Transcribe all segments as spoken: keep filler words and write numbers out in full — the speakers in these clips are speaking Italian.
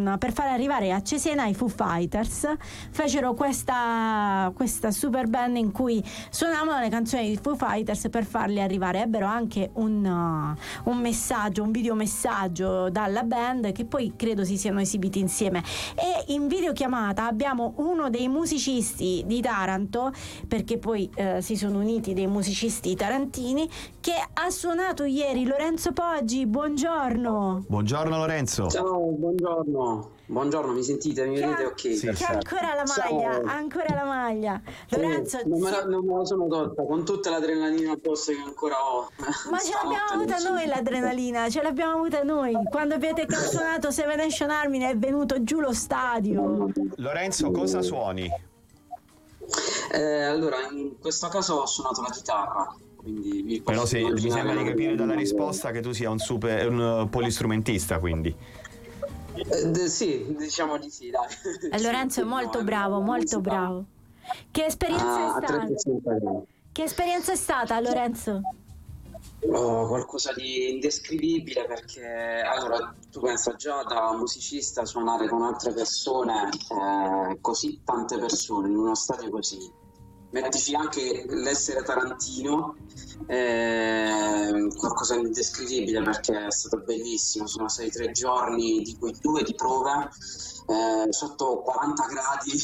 un, per far arrivare a Cesena i Foo Fighters. Fecero questa, questa super band in cui suonavano le canzoni di Foo Fighters per farli arrivare. Ebbero anche un, uh, un messaggio, un videomessaggio dalla band, che poi credo si siano esibiti insieme. E in videochiamata abbiamo uno dei musicisti di Taranto, perché poi eh, si sono uniti dei musicisti tarantini, che ha suonato ieri. Lorenzo Poggi, buongiorno. Buongiorno Lorenzo. Ciao, buongiorno. Buongiorno, mi sentite? Mi Che vedete? ha, Ok. che ha ancora la maglia, Ciao. ha ancora la maglia. Lorenzo, eh, non, me la, si... non me la sono tolta, con tutta l'adrenalina addosso che ancora ho. Ma ce l'abbiamo avuta noi l'adrenalina, ce l'abbiamo avuta noi. Quando avete suonato Seven Nation Army è venuto giù lo stadio. Lorenzo, cosa suoni? Eh, allora, in questo caso ho suonato la chitarra. Quindi vi Però se, mi sembra di capire dalla risposta che tu sia un super un polistrumentista, quindi. Eh, sì, diciamo di sì, dai. E Lorenzo è molto bravo, molto bravo. Che esperienza Ah, è stata? Che esperienza è stata, Lorenzo? Oh, qualcosa di indescrivibile, perché allora tu pensa già da musicista suonare con altre persone, eh, così tante persone in uno stadio così, mettici anche l'essere tarantino, eh, qualcosa di indescrivibile, perché è stato bellissimo. Sono stati tre giorni di cui due di prove, eh, sotto quaranta gradi.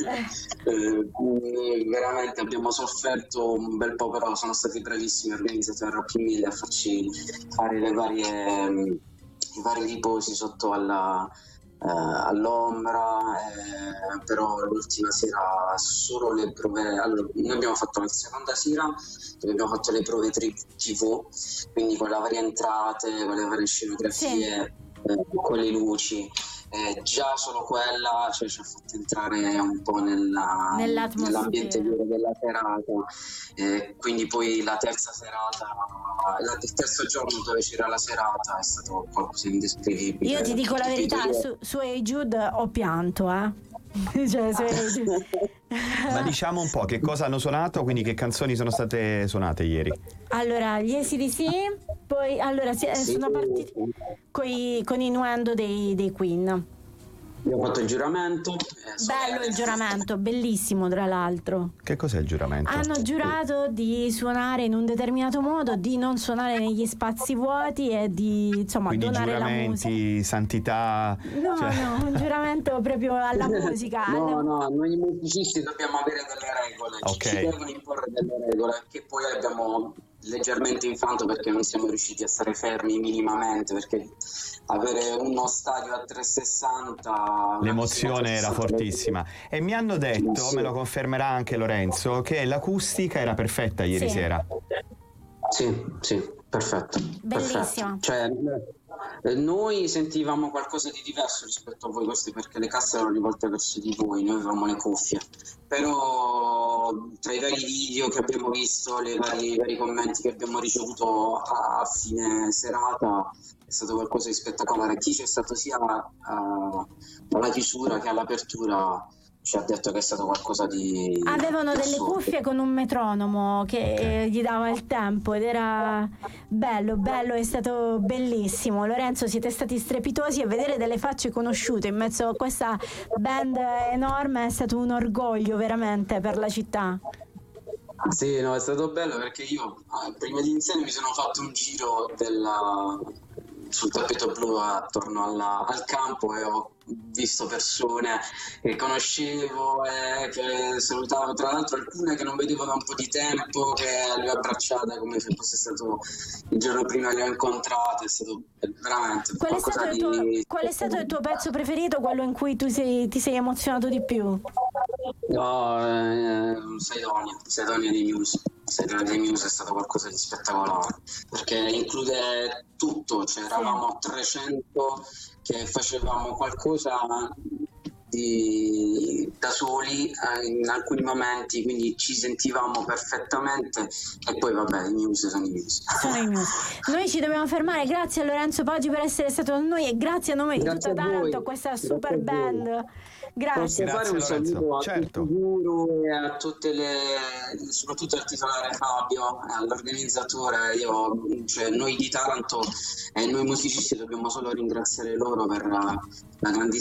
eh, veramente abbiamo sofferto un bel po', però sono stati bravissimi organizzatori a Rocky Mille a farci fare le varie, i vari riposi sotto alla Uh, all'ombra, eh, però l'ultima sera solo le prove. Allora, noi abbiamo fatto la seconda sera dove abbiamo fatto le prove tivù, quindi con le varie entrate, con le varie scenografie, sì. eh, con le luci. Eh, già solo quella, cioè, ci ha fatto entrare un po' nella, nell'ambiente della serata, eh, quindi poi la terza serata, la, il terzo giorno dove c'era la serata è stato qualcosa di indescrivibile. Io ti dico la verità, su, su Hey Jude ho pianto, eh. Cioè, su Hey Jude. Ma diciamo un po' che cosa hanno suonato, quindi che canzoni sono state suonate ieri? Allora, gli A C D C, poi allora si, sì. sono partiti coi, con Innuendo dei, dei Queen. Abbiamo fatto il giuramento. Eh, Bello il giuramento, bellissimo tra l'altro. Che cos'è il giuramento? Hanno giurato di suonare in un determinato modo, di non suonare negli spazi vuoti e di, insomma, quindi donare la musica. giuramenti, santità. No, cioè... no, un giuramento proprio alla musica. no, alla... no, noi musicisti dobbiamo avere delle regole, okay. Ci devono imporre delle regole che poi abbiamo leggermente infranto, perché non siamo riusciti a stare fermi minimamente, perché avere uno stadio a trecentosessanta, l'emozione era fortissima. E mi hanno detto, sì. Me lo confermerà anche Lorenzo, che l'acustica era perfetta ieri sì. sera. Sì, sì, perfetto. Bellissima. Perfetto. Cioè, noi sentivamo qualcosa di diverso rispetto a voi, questi, perché le casse erano rivolte verso di voi, noi avevamo le cuffie, però tra i vari video che abbiamo visto, le vari, i vari commenti che abbiamo ricevuto a, a fine serata, è stato qualcosa di spettacolare. Chi c'è stato sia uh, alla chiusura che all'apertura ci ha detto che è stato qualcosa di... Avevano di delle assurdo. cuffie con un metronomo che okay. gli dava il tempo ed era bello, bello, è stato bellissimo. Lorenzo, siete stati strepitosi, e vedere delle facce conosciute in mezzo a questa band enorme è stato un orgoglio veramente per la città. Sì, no, è stato bello, perché io prima di iniziare mi sono fatto un giro della... sul tappeto blu attorno alla, al campo, e ho visto persone che conoscevo e che salutavo, tra l'altro alcune che non vedevo da un po' di tempo, che le ho abbracciate come se fosse stato il giorno prima che le ho incontrate. È stato veramente qual è stato, di... il tuo, qual è stato il tuo pezzo preferito, quello in cui tu sei, ti sei emozionato di più? No, eh, Sidonia, Sidonia di Muse. Sidonia di Muse è stato qualcosa di spettacolare, perché include tutto, cioè eravamo trecento che facevamo qualcosa di, da soli eh, in alcuni momenti, quindi ci sentivamo perfettamente, e poi vabbè, i Muse sono i Muse. Sono i Muse. Noi ci dobbiamo fermare, grazie a Lorenzo Poggi per essere stato con noi, e grazie a nome grazie di tutta Taranto, a questa super band. Grazie. Posso fare un Lorenzo. saluto a Certo. tutti guru e a tutte le, soprattutto al titolare Fabio, all'organizzatore. Io, cioè, noi di Taranto e noi musicisti dobbiamo solo ringraziare loro per la, la grandissima